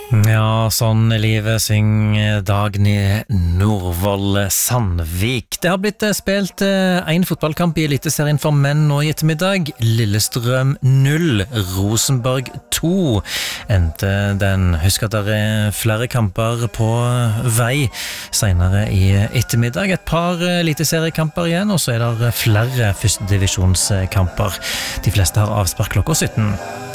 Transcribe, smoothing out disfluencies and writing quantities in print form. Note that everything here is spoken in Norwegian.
Ja, sånn er livet, synger Dagny Norvoll Sandvik. Det har blitt spilt en fotballkamp i Eliteserien for menn nå i ettermiddag. Lillestrøm 0, Rosenborg 2 endte den. Husk at det er flere kamper på vei senere i ettermiddag. Et par eliteseriekamper igjen, og så er det flere førstedivisjonskamper. De fleste har avspark klokka 17.